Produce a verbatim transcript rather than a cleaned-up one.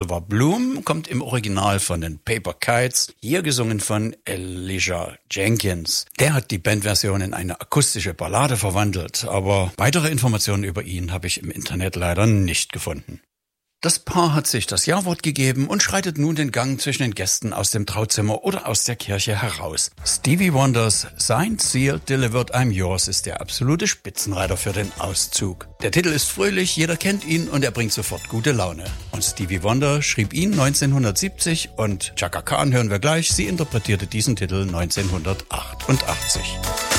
Silver Bloom kommt im Original von den Paper Kites, hier gesungen von Elijah Jenkins. Der hat die Bandversion in eine akustische Ballade verwandelt, aber weitere Informationen über ihn habe ich im Internet leider nicht gefunden. Das Paar hat sich das Ja-Wort gegeben und schreitet nun den Gang zwischen den Gästen aus dem Trauzimmer oder aus der Kirche heraus. Stevie Wonders Signed, Sealed, Delivered, I'm Yours ist der absolute Spitzenreiter für den Auszug. Der Titel ist fröhlich, jeder kennt ihn und er bringt sofort gute Laune. Und Stevie Wonder schrieb ihn neunzehnhundertsiebzig und Chaka Khan hören wir gleich, sie interpretierte diesen Titel neunzehnhundertachtundachtzig.